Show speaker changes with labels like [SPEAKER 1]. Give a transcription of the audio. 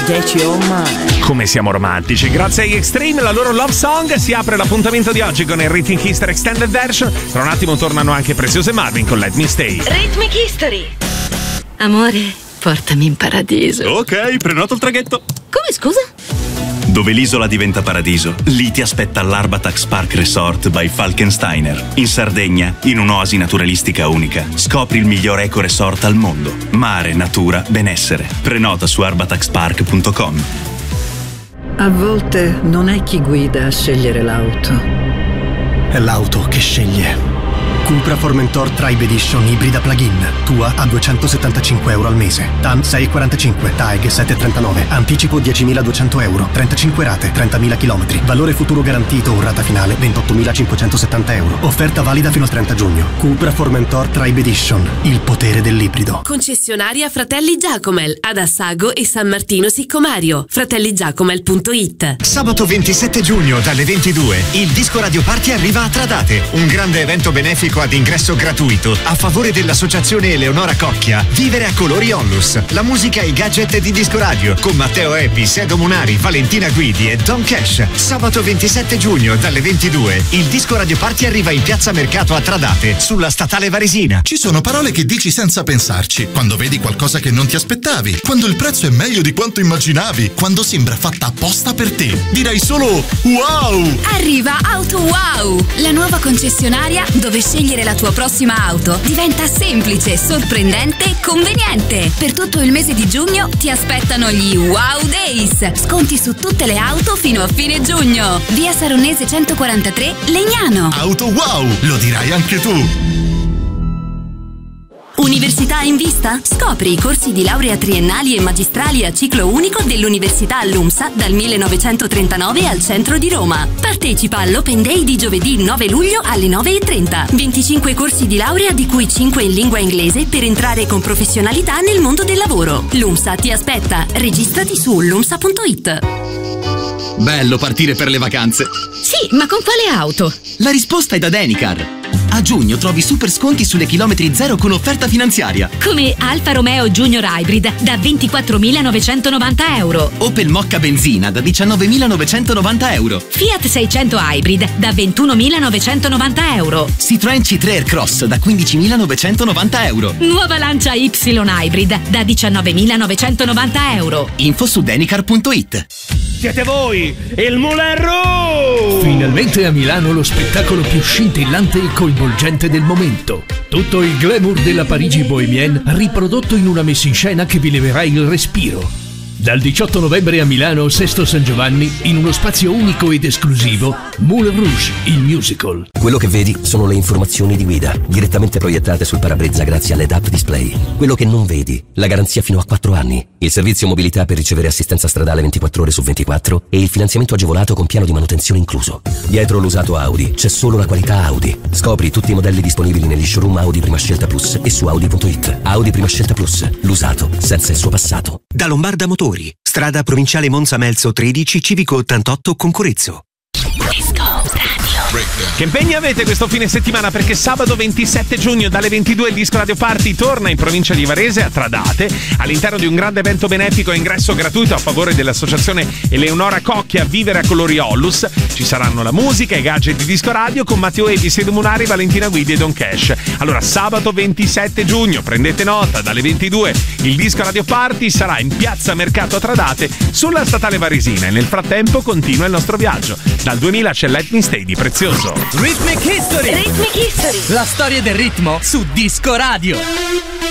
[SPEAKER 1] that you're mine.
[SPEAKER 2] Come siamo romantici. Grazie agli Extreme, la loro love song. Si apre l'appuntamento di oggi con il Rhythmic History Extended Version. Tra un attimo tornano anche Preziose Marvin con Let Me Stay.
[SPEAKER 3] Rhythmic History.
[SPEAKER 4] Amore, portami in paradiso.
[SPEAKER 5] Ok, prenoto il traghetto.
[SPEAKER 4] Come, scusa?
[SPEAKER 5] Dove l'isola diventa paradiso, lì ti aspetta l'Arbatax Park Resort by Falkensteiner. In Sardegna, in un'oasi naturalistica unica, scopri il miglior eco resort al mondo. Mare, natura, benessere. Prenota su arbataxpark.com.
[SPEAKER 6] A volte non è chi guida a scegliere l'auto.
[SPEAKER 7] È l'auto che sceglie. Cupra Formentor Tribe Edition ibrida plug-in. Tua a €275 al mese. TAN 6,45, TAEG 7,39. Anticipo 10.200 euro. 35 rate, 30.000 chilometri. Valore futuro garantito o rata finale 28.570 euro. Offerta valida fino al 30 giugno. Cupra Formentor Tribe Edition. Il potere dell'ibrido.
[SPEAKER 3] Concessionaria Fratelli Giacomel ad Assago e San Martino Siccomario. fratelligiacomel.it.
[SPEAKER 8] Sabato 27 giugno dalle 22 il Disco Radio Party arriva a Tradate, un grande evento benefico ad ingresso gratuito a favore dell'associazione Eleonora Cocchia. Vivere a colori Onlus, la musica e i gadget di Disco Radio con Matteo Epi, Sedo Munari, Valentina Guidi e Don Cash. Sabato 27 giugno dalle 22 il Disco Radio Party arriva in Piazza Mercato a Tradate sulla Statale Varesina.
[SPEAKER 9] Ci sono parole che dici senza pensarci, quando vedi qualcosa che non ti aspettavi, quando il prezzo è meglio di quanto immaginavi, quando sembra fatta apposta per te. Direi solo wow!
[SPEAKER 4] Arriva Auto Wow, la nuova concessionaria dove scegliere la tua prossima auto diventa semplice, sorprendente e conveniente. Per tutto il mese di giugno ti aspettano gli Wow Days. Sconti su tutte le auto fino a fine giugno. Via Saronese 143, Legnano.
[SPEAKER 9] Auto wow, lo dirai anche tu.
[SPEAKER 4] Università in vista? Scopri i corsi di laurea triennali e magistrali a ciclo unico dell'Università LUMSA dal 1939 al centro di Roma. Partecipa all'Open Day di giovedì 9 luglio alle 9:30. 25 corsi di laurea, di cui 5 in lingua inglese, per entrare con professionalità nel mondo del lavoro. LUMSA ti aspetta. Registrati su lumsa.it.
[SPEAKER 10] Bello partire per le vacanze.
[SPEAKER 4] Sì, ma con quale auto?
[SPEAKER 10] La risposta è da Denicar. A giugno trovi super sconti sulle chilometri zero con offerta finanziaria.
[SPEAKER 4] Come Alfa Romeo Junior Hybrid da 24.990 euro.
[SPEAKER 10] Opel Mokka benzina da 19.990 euro.
[SPEAKER 4] Fiat 600 Hybrid da 21.990 euro.
[SPEAKER 10] Citroën C3 Aircross da 15.990 euro.
[SPEAKER 4] Nuova Lancia Y Hybrid da 19.990 euro.
[SPEAKER 10] Info su denicar.it.
[SPEAKER 2] Siete voi, il Moulin Rouge!
[SPEAKER 11] Finalmente a Milano lo spettacolo più scintillante e coinvolgente del momento. Tutto il glamour della Parigi bohemienne riprodotto in una messa in scena che vi leverà il respiro. Dal 18 novembre a Milano, Sesto San Giovanni, in uno spazio unico ed esclusivo, Moulin Rouge, il musical.
[SPEAKER 12] Quello che vedi sono le informazioni di guida, direttamente proiettate sul parabrezza grazie all'ED-Up Display. Quello che non vedi, la garanzia fino a 4 anni, il servizio mobilità per ricevere assistenza stradale 24 ore su 24 e il finanziamento agevolato con piano di manutenzione incluso. Dietro l'usato Audi c'è solo la qualità Audi. Scopri tutti i modelli disponibili negli showroom Audi Prima Scelta Plus e su Audi.it. Audi Prima Scelta Plus, l'usato senza il suo passato.
[SPEAKER 8] Da Lombarda Motori, strada provinciale Monza Melzo 13, civico 88 Concorrezzo.
[SPEAKER 2] Che impegni avete questo fine settimana? Perché sabato 27 giugno dalle 22 il Disco Radio Party torna in provincia di Varese a Tradate all'interno di un grande evento benefico a ingresso gratuito a favore dell'associazione Eleonora Cocchia Vivere a colori Onlus. Ci saranno la musica e i gadget di Disco Radio con Matteo Epi, Sedo Munari, Valentina Guidi e Don Cash. Allora sabato 27 giugno prendete nota, dalle 22 il Disco Radio Party sarà in Piazza Mercato a Tradate sulla Statale Varesina e nel frattempo continua il nostro viaggio. Dal 2000 c'è Let Me Stay di Prezioso.
[SPEAKER 1] Rhythmic History.
[SPEAKER 3] Rhythmic History.
[SPEAKER 1] La storia del ritmo su Disco Radio.